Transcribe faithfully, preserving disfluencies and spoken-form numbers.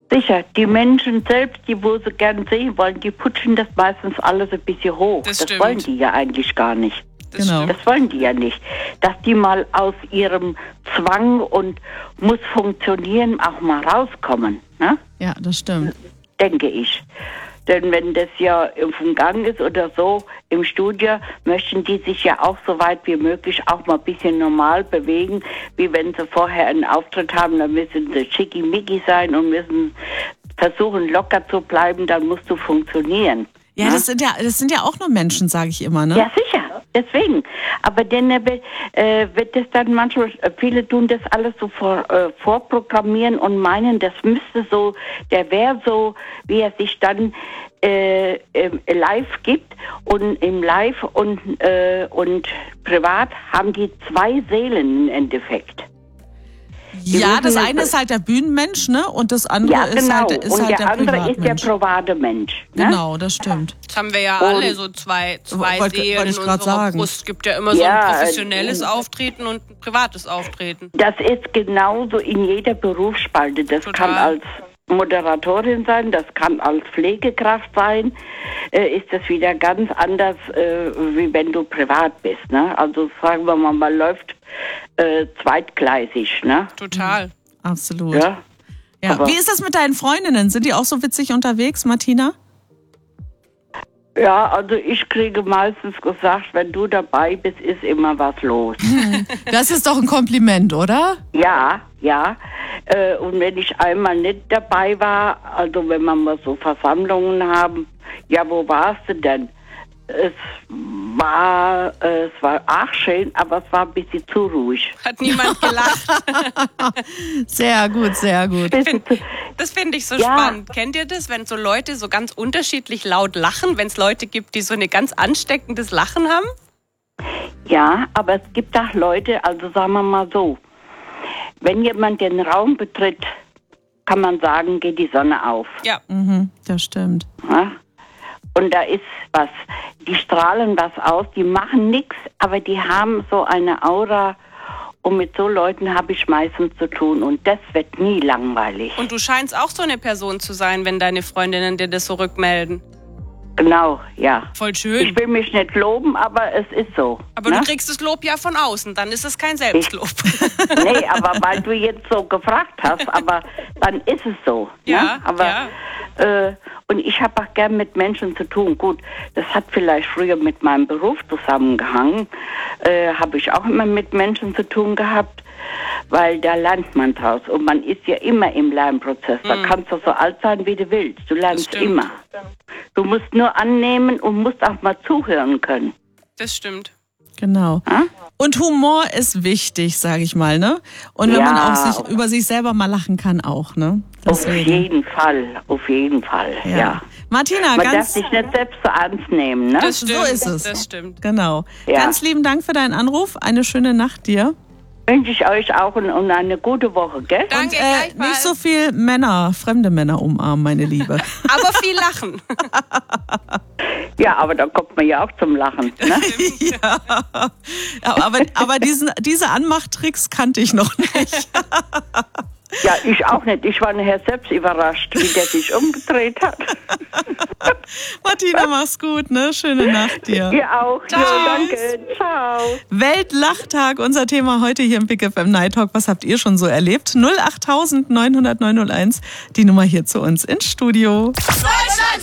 Sicher, die Menschen selbst, die wo sie gern sehen wollen, die putschen das meistens alles ein bisschen hoch. Das, das wollen die ja eigentlich gar nicht. Das Genau. Das wollen die ja nicht. Dass die mal aus ihrem Zwang und muss funktionieren auch mal rauskommen. Ne? Ja, das stimmt. Denke ich. Denn wenn das ja im Gang ist oder so im Studio, möchten die sich ja auch so weit wie möglich auch mal ein bisschen normal bewegen, wie wenn sie vorher einen Auftritt haben, dann müssen sie schickimicki sein und müssen versuchen locker zu bleiben, dann musst du funktionieren. Ja, ne? das sind ja, das sind ja auch nur Menschen, sage ich immer, ne? Ja, sicher. Deswegen. Aber dann äh, wird das dann manchmal, viele tun das alles so vor, äh, vorprogrammieren und meinen, das müsste so, der wäre so, wie er sich dann äh, äh, live gibt. Und im Live und, äh, und privat haben die zwei Seelen im Endeffekt. Die Ja, das würden- eine ist halt der Bühnenmensch, ne? Und das andere Ja, ist genau. halt, ist und halt der, der andere ist der Privatmensch. private Mensch. Ne? Genau, das stimmt. Das haben wir ja Und- alle, so zwei, zwei Wollte- Seelen wollte in ich grad unserer sagen. Brust. Es gibt ja immer so Ja, ein professionelles äh, Auftreten und ein privates Auftreten. Das ist genauso in jeder Berufsspalte. Das Total. kann als Moderatorin sein, das kann als Pflegekraft sein, äh, ist das wieder ganz anders, äh, wie wenn du privat bist. Ne? Also sagen wir mal, man läuft äh, zweitgleisig. Ne? Total. Absolut. Ja. Ja. aber- Wie ist das mit deinen Freundinnen? Sind die auch so witzig unterwegs, Martina? ja, also ich kriege meistens gesagt, wenn du dabei bist, ist immer was los. Das ist doch ein Kompliment, oder? Ja, ja. Äh, und wenn ich einmal nicht dabei war, also wenn wir mal so Versammlungen haben, ja, wo warst du denn? Es war, äh, es war auch schön, aber es war ein bisschen zu ruhig. Hat niemand gelacht. Sehr gut, sehr gut. Bisschen zu, Das finde ich so Ja. spannend. Kennt ihr das, wenn so Leute so ganz unterschiedlich laut lachen, wenn es Leute gibt, die so ein ganz ansteckendes Lachen haben? ja, aber es gibt auch Leute, also sagen wir mal so, wenn jemand den Raum betritt, kann man sagen, geht die Sonne auf. Ja. Mhm, das stimmt. Ja? Und da ist was. Die strahlen was aus, die machen nichts, aber die haben so eine Aura. Und mit so Leuten habe ich meistens zu tun. Und das wird nie langweilig. Und du scheinst auch so eine Person zu sein, wenn deine Freundinnen dir das so rückmelden. Genau, ja. Voll schön. Ich will mich nicht loben, aber es ist so. Aber ne? du kriegst das Lob ja von außen, dann ist es kein Selbstlob. Nee, aber weil du jetzt so gefragt hast, aber dann ist es so. Ja, ne? Aber, ja. Äh, und ich habe auch gern mit Menschen zu tun. Gut, das hat vielleicht früher mit meinem Beruf zusammengehangen. Äh, habe ich auch immer mit Menschen zu tun gehabt, weil da lernt man draus. Und man ist ja immer im Lernprozess. Da kannst du so alt sein, wie du willst. Du lernst stimmt. immer. Du musst nur annehmen und musst auch mal zuhören können. Das stimmt. Genau. Ja? Und Humor ist wichtig, sage ich mal, ne? Und wenn Ja. man auch sich über sich selber mal lachen kann, auch, ne? Auf jeden Fall, auf jeden Fall, ja. Ja. Martina, Man darf ganz sich nicht selbst so ernst nehmen, ne? Das stimmt. so ist es. Das stimmt. genau. Ja. Ganz lieben Dank für deinen Anruf. Eine schöne Nacht dir. Wünsche ich euch auch und, und eine gute Woche, gell? Danke, Äh, gleichfalls. nicht so viel Männer, fremde Männer umarmen, meine Liebe. Aber viel lachen. Ja, aber da kommt man ja auch zum Lachen, ne? ja. Aber, aber diesen, diese Anmachtricks kannte ich noch nicht. Ja, ich auch nicht. Ich war nachher selbst überrascht, wie der sich umgedreht hat. Martina, mach's gut, ne? Schöne Nacht dir. Ihr auch. Ciao. Ja, danke. Ciao. Weltlachtag, unser Thema heute hier im Big F M Night Talk. Was habt ihr schon so erlebt? null acht neun null null eins, die Nummer hier zu uns ins Studio.